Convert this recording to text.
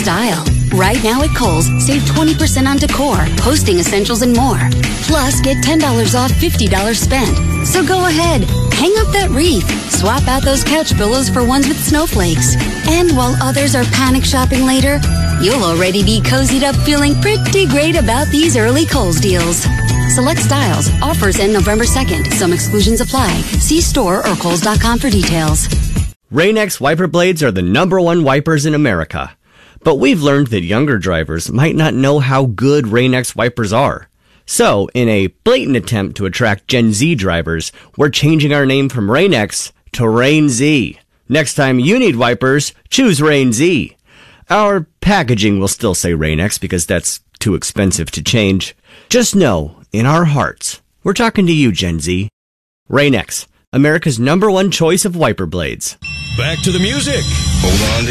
style. Right now at Kohl's, save 20% on decor, hosting essentials, and more. Plus, get $10 off $50 spent. So go ahead, hang up that wreath, swap out those couch pillows for ones with snowflakes. And while others are panic shopping later, you'll already be cozied up feeling pretty great about these early Kohl's deals. Select styles. Offers end November 2nd. Some exclusions apply. See store or Kohls.com for details. Rain-X wiper blades are the #1 wipers in America. But we've learned that younger drivers might not know how good Rain-X wipers are. So, in a blatant attempt to attract Gen Z drivers, we're changing our name from Rain-X to Rain-Z. Next time you need wipers, choose Rain-Z. Our packaging will still say Rain-X because that's too expensive to change. Just know, in our hearts, we're talking to you, Gen Z. Rain-X, America's #1 choice of wiper blades. Back to the music. Hold on.